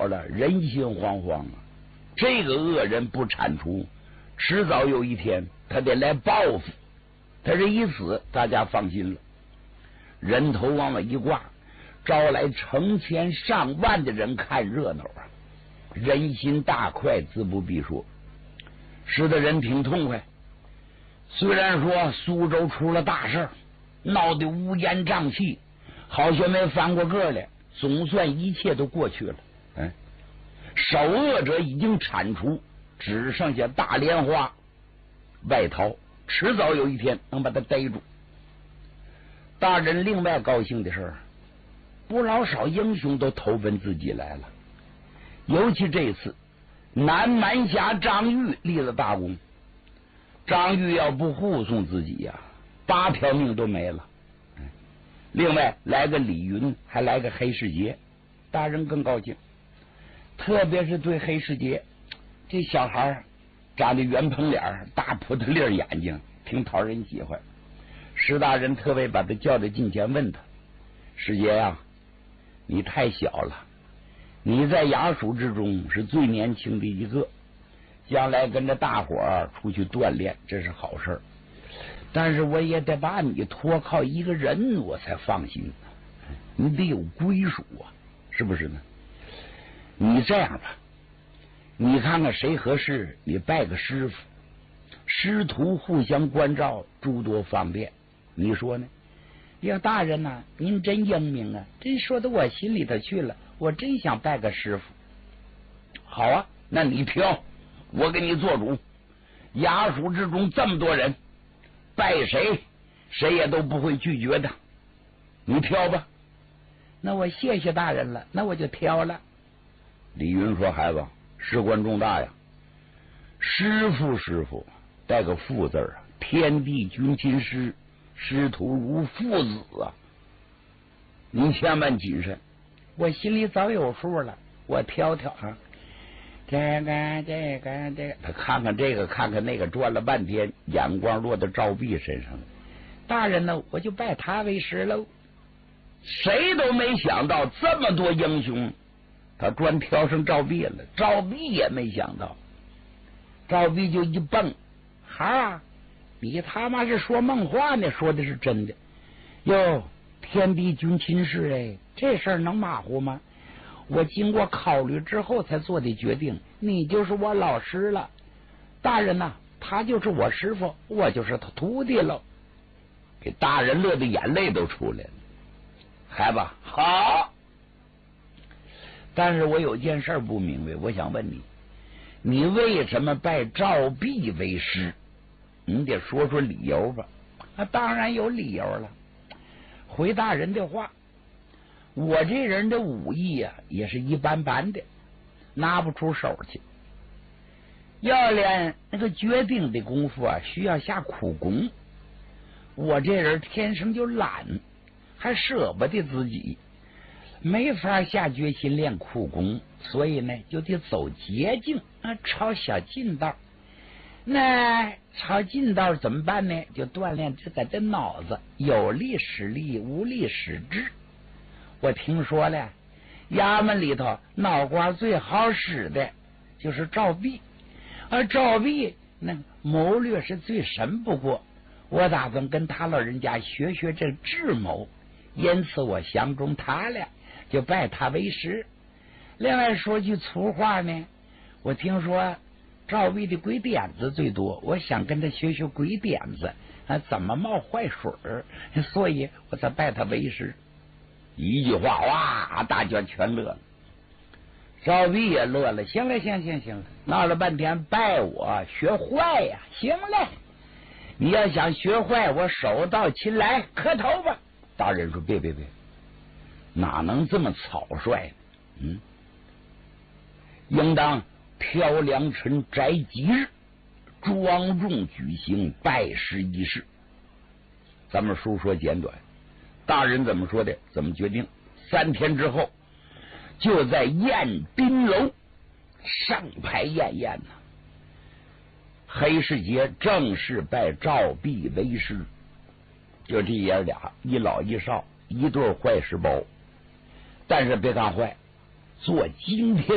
了了，人心惶惶啊！这个恶人不铲除，迟早有一天他得来报复。他这一死，大家放心了，人头往外一挂，招来成千上万的人看热闹啊！人心大快，自不必说，使得人挺痛快。虽然说苏州出了大事，闹得乌烟瘴气，好像没翻过个来，总算一切都过去了。首恶者已经铲除，只剩下大莲花外逃，迟早有一天能把他逮住。大人另外高兴的是，不老少英雄都投奔自己来了。尤其这次南蛮侠张玉立了大功，张玉要不护送自己呀，8条命都没了。另外来个李云，还来个黑世杰，大人更高兴。特别是对黑世杰这小孩长得圆蓬脸，大葡萄粒眼睛，挺讨人喜欢。石大人特别把他叫到近前，问他：世杰呀，你太小了，你在衙署之中是最年轻的一个，将来跟着大伙儿出去锻炼，这是好事，但是我也得把你托靠一个人，我才放心。你得有归属啊，是不是呢？你这样吧，你看看谁合适，你拜个师傅，师徒互相关照，诸多方便，你说呢？呀，大人呐，您真英明啊，真说到我心里头去了，我真想拜个师傅。好啊，那你挑，我给你做主。衙署之中这么多人，拜谁谁也都不会拒绝的，你挑吧。那我谢谢大人了，那我就挑了。李云说：孩子，事关重大呀，师傅带个父字啊，天地君亲师，师徒如父子啊，您千万谨慎。我心里早有数了，我挑挑啊，这个，他看看这个看看那个，转了半天，眼光落到赵壁身上了。大人呢，我就拜他为师喽。谁都没想到这么多英雄，他专挑上赵壁了。赵壁也没想到，赵壁就一蹦：哈，你他妈是说梦话呢？说的是真的哟！天地君亲师，哎，这事儿能马虎吗？我经过考虑之后才做的决定，你就是我老师了。大人呐，他就是我师傅，我就是他徒弟喽。给大人乐得眼泪都出来了。孩子好，但是我有件事不明白，我想问你，你为什么拜赵壁为师？你得说说理由吧。当然有理由了。回大人的话，我这人的武艺啊，也是一般般的，拿不出手去。要练那个决定的功夫啊，需要下苦功。我这人天生就懒，还舍不得自己，没法下决心练苦功，所以呢，就得走捷径，抄小近道。那抄近道怎么办呢？就锻炼自己的脑子，有力使力，无力使智。我听说了，衙门里头脑瓜最好使的就是赵壁，而赵壁那谋略是最神不过。我打算跟他老人家学学这智谋，因此我相中他了，就拜他为师。另外说句粗话呢，我听说赵壁的鬼点子最多，我想跟他学学鬼点子怎么冒坏水儿，所以我才拜他为师。一句话，哇，大家全乐了。赵壁也乐了，行了，行了，闹了半天拜我学坏呀，行嘞。你要想学坏，我手到擒来，磕头吧。大人说：别，哪能这么草率呢？应当挑良辰摘吉日，庄重举行拜师仪式。咱们书说简短，大人怎么说的，怎么决定。3天之后，就在宴宾楼上排宴呢。黑世杰正式拜赵壁为师，就这爷俩，一老一少，一对坏事包。但是别看坏，做惊天